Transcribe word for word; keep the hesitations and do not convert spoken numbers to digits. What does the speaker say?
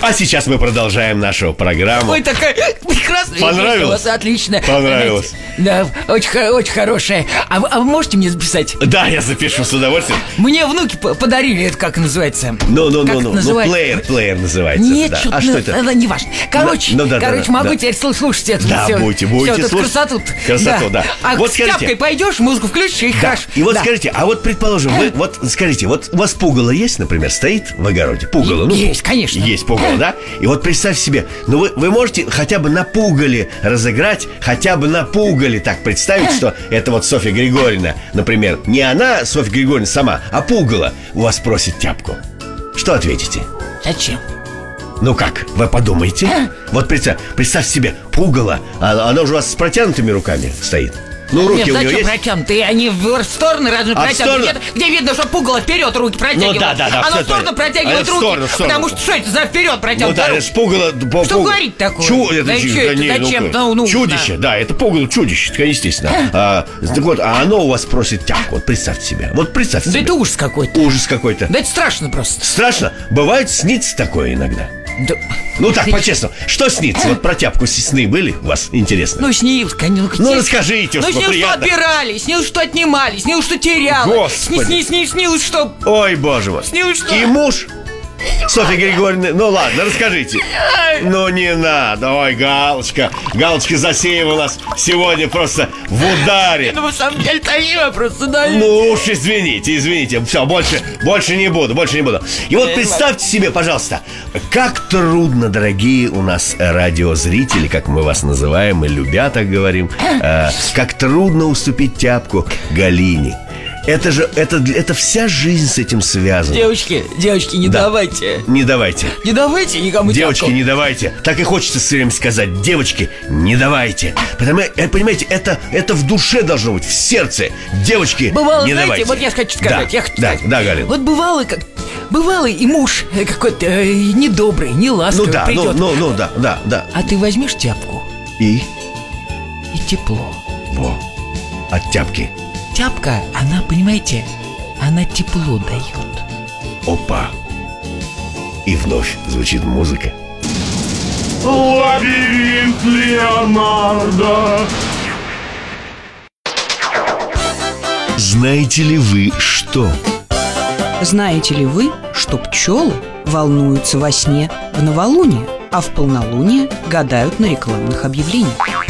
А сейчас мы продолжаем нашу программу. Ой, такая прекрасная. Понравилось? Отлично. Понравилось. Да, очень, очень хорошая. А, а вы можете мне записать? Да, я запишу с удовольствием. Мне внуки подарили, это как называется? Ну, ну, ну, ну, ну, называется? плеер, плеер называется. Нет, да. что-то, А что это? это не важно. Короче, Ну, да, да, короче, да, могу да. теперь слушать это. Да, все. будете, будете Все, слушать. красоту. Красоту, да. А Вот с скажите. тяпкой пойдешь, музыку включишь и Да. хаш. И вот Да. скажите, а вот предположим, вы вот скажите, вот у вас пугало есть, например, стоит в огороде? Пугало, ну Есть, конечно. Есть пугало, да? И вот представьте себе, ну вы, вы можете хотя бы на пугале разыграть, хотя бы на пугале так представить, что это вот Софья Григорьевна, например, не она, Софья Григорьевна сама, а пугало у вас просит тяпку. Что ответите? Зачем? Ну как, вы подумайте. Вот представь, представь себе, пугало, а, оно же у вас с протянутыми руками стоит. Ну, руки Нет, у нее зачем есть? протянутые? Они в стороны разве А в протянуты? сторону? Где, где видно, что пугало вперед руки протягивает. Ну да, да, да, Оно всё в сторону это- протягивает а в руки. сторону, в сторону. Потому что что это за вперед Ну протянутые да, руки? это ж пугало. по- Что пуг- говорить такое? Чу, это, Да чу- чё это, не, зачем? ну, Ну, ну, чудище, да. да, это пугало чудище, это естественно. А, так вот, а оно у вас просит тяпку. Вот представьте себе. Вот представьте Да себе. это ужас какой-то. Ужас какой-то. Да это страшно просто. Страшно. Бывает, снится такое иногда. Да. Ну так, по-честному. Что снится? Вот про тяпку сны были у вас? Интересно. Ну, снилось, конечно. Ну, расскажите, Ну, уж, снилось, что приятно. отбирали, снилось, что отнимали, снилось, что теряла. Господи. Сни- сни- сни- Снилось, что... Ой, боже мой. Снилось, что... И муж Софья Григорьевна, ну ладно, расскажите. Ну не надо, ой, Галочка. Галочка Засеева у нас сегодня просто в ударе. Ну, на самом деле, Таила просто дали. Ну уж извините, извините. Все, больше, больше не буду, больше не буду. И вот представьте себе, пожалуйста, как трудно, дорогие у нас радиозрители, как мы вас называем, мы любя так говорим, э, как трудно уступить тяпку Галине. Это же, это, это вся жизнь с этим связана. Девочки, девочки, не Да. давайте. Не давайте. Не давайте никому Девочки, тяпку. не давайте. Так и хочется все время сказать: девочки, не давайте. Потому, э, понимаете, это, это в душе должно быть, в сердце. Девочки, Бывало, не знаете, давайте. вот я хочу сказать, Да, я хочу да, сказать. да, Галина. Вот бывало, как бывало и муж э, какой-то э, недобрый, не Ну ласковый да, ну, придет. ну, ну, да, да, да. А ты возьмешь тяпку И? и тепло. Во, от тяпки. Тяпка, она, понимаете, она тепло дает. Опа. И вновь звучит музыка. Лабиринт Леонардо. Знаете ли вы что? Знаете ли вы, что пчелы волнуются во сне в новолуние, а в полнолуние гадают на рекламных объявлениях?